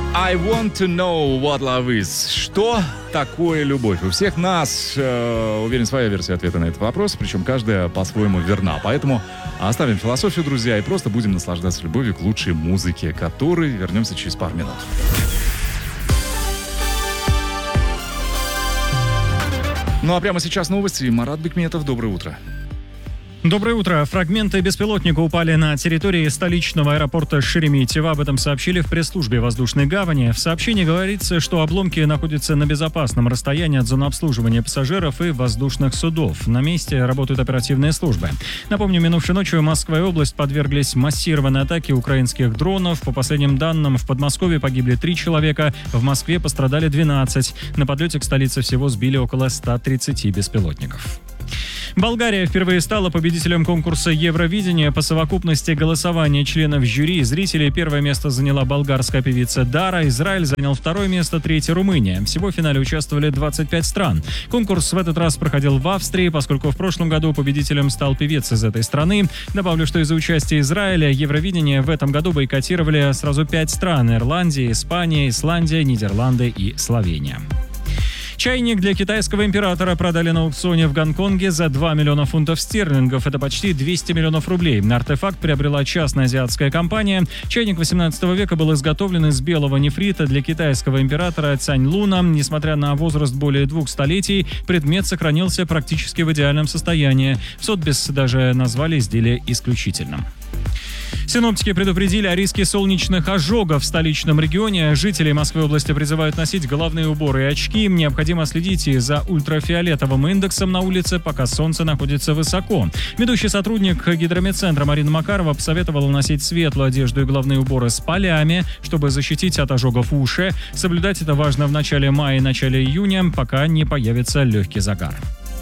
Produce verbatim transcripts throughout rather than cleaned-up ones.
I want to know what love is. Что такое любовь? У всех нас, э, уверен, своя версия ответа на этот вопрос, причем каждая по-своему верна. Поэтому оставим философию, друзья, и просто будем наслаждаться любовью к лучшей музыке, к которой вернемся через пару минут. Ну а прямо сейчас новости. Марат Бекметов, доброе утро. Доброе утро. Фрагменты беспилотника упали на территории столичного аэропорта Шереметьево. Об этом сообщили в пресс-службе воздушной гавани. В сообщении говорится, что обломки находятся на безопасном расстоянии от зоны обслуживания пассажиров и воздушных судов. На месте работают оперативные службы. Напомню, минувшей ночью Москва и область подверглись массированной атаке украинских дронов. По последним данным, в Подмосковье погибли три человека, в Москве пострадали двенадцать. На подлете к столице всего сбили около ста тридцати беспилотников. Болгария впервые стала победителем конкурса Евровидения. По совокупности голосования членов жюри и зрителей первое место заняла болгарская певица Дара, Израиль занял второе место, третье — Румыния. Всего в финале участвовали двадцать пять стран. Конкурс в этот раз проходил в Австрии, поскольку в прошлом году победителем стал певец из этой страны. Добавлю, что из-за участия Израиля Евровидение в этом году бойкотировали сразу пять стран: Ирландия, Испания, Исландия, Нидерланды и Словения. Чайник для китайского императора продали на аукционе в Гонконге за два миллиона фунтов стерлингов. Это почти двести миллионов рублей. Артефакт приобрела частная азиатская компания. Чайник восемнадцатого века был изготовлен из белого нефрита для китайского императора Цянь Луна. Несмотря на возраст более двух столетий, предмет сохранился практически в идеальном состоянии. В Сотбис даже назвали изделие исключительным. Синоптики предупредили о риске солнечных ожогов в столичном регионе. Жители Москвы и области призывают носить головные уборы и очки. Необходимо следить и за ультрафиолетовым индексом на улице, пока солнце находится высоко. Ведущий сотрудник гидрометцентра Марина Макарова посоветовала носить светлую одежду и головные уборы с полями, чтобы защитить от ожогов уши. Соблюдать это важно в начале мая и начале июня, пока не появится легкий загар.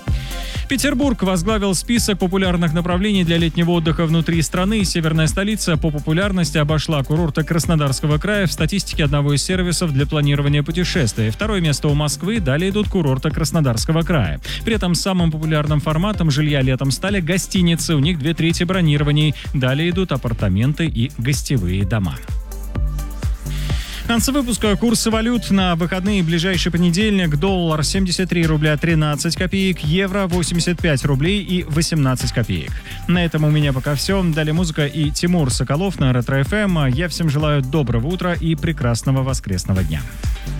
Петербург возглавил список популярных направлений для летнего отдыха внутри страны. Северная столица по популярности обошла курорты Краснодарского края в статистике одного из сервисов для планирования путешествий. Второе место у Москвы, далее идут курорты Краснодарского края. При этом самым популярным форматом жилья летом стали гостиницы, у них две трети бронирований. Далее идут апартаменты и гостевые дома. В конце выпуска курсы валют на выходные: ближайший понедельник: доллар семьдесят три рубля тринадцать копеек, евро восемьдесят пять рублей и восемнадцать копеек. На этом у меня пока все. Далее музыка и Тимур Соколов на Ретро эф эм. Я всем желаю доброго утра и прекрасного воскресного дня.